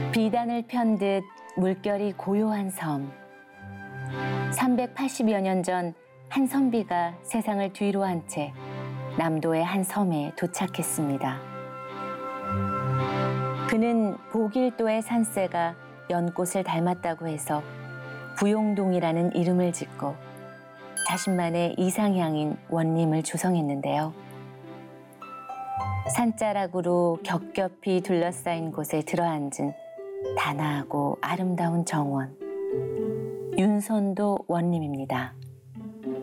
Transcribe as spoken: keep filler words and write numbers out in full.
비단을 편 듯 물결이 고요한 섬. 삼백팔십여 년 전 한 선비가 세상을 뒤로 한 채 남도의 한 섬에 도착했습니다. 그는 보길도의 산새가 연꽃을 닮았다고 해서 부용동이라는 이름을 짓고 자신만의 이상향인 원림을 조성했는데요. 산자락으로 겹겹이 둘러싸인 곳에 들어앉은 단아하고 아름다운 정원, 윤선도 원림입니다.